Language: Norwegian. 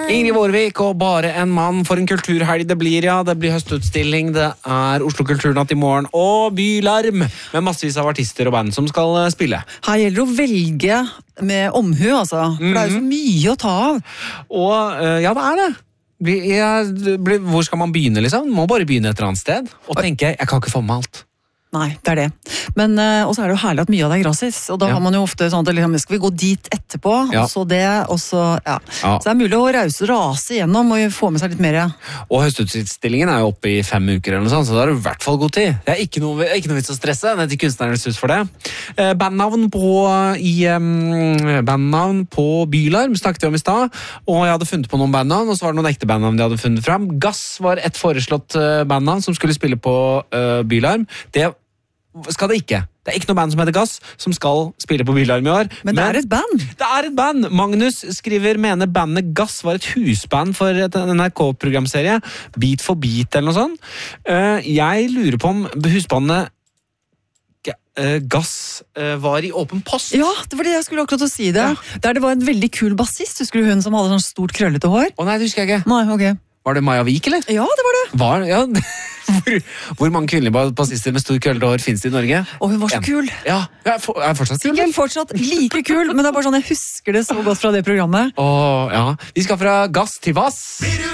Ingrid Vårvik og Bare en mann for en kulturhelg det blir, ja. Det blir høstutstilling, det Oslo Kulturnatt i morgen, og Bylarm med massevis av artister og band som skal spille. Her gjelder det å velge med omhu, altså. For det jo så mye å ta av. Og ja, det det. Hvor skal man begynne, liksom? Man må bare begynne et eller annet sted. Og tenke, jeg kan ikke få med alt. Nei, det det. Men også det jo herlig at mye av det gratis, og da har man jo ofte sånn at liksom, skal vi gå dit etterpå, og så det, og så, ja. Så det mulig å rase igjennom og få med seg litt mer. Og høstutstillingen jo oppe i 5 uker eller noe sånt, så da det i hvert fall god tid. Det ikke noe vits å stresse, det ikke kunstnernes hus for det. Bandnavn på Bylarm snakket vi om i sted, og jeg hadde funnet på noen bandnavn, og så var det noen ekte bandnavn de hadde funnet frem. Gass var et foreslått bandnavn som skulle spille på Bylarm. Det skal det ikke. Det ikke noe band som heter Gass, som skal spille på Bylarm i år. Men det et band? Det et band! Magnus skriver, mener bandet Gass var et husband for et NRK-programserie. Beat for beat, eller noe sånt. Jeg lurer på om husbandet Gass var i åpen post. Ja, det var det jeg skulle akkurat si det. Ja. Der det var en veldig kul bassist, husker du hun som hadde sånn stort krøllete hår? Nei, det husker jeg ikke. Nei, ok. Var det Maja Vik, eller? Ja, det var det. Ja. Hvor mange kvinnelige bassister med stor krøllete hår finnes det i Norge? Og hun var så kul. Ja, fortsatt kul. Sikkert fortsatt like kul, men det bare sånn, jeg husker det så godt fra det programmet. Ja. Vi skal fra Gass til Vass.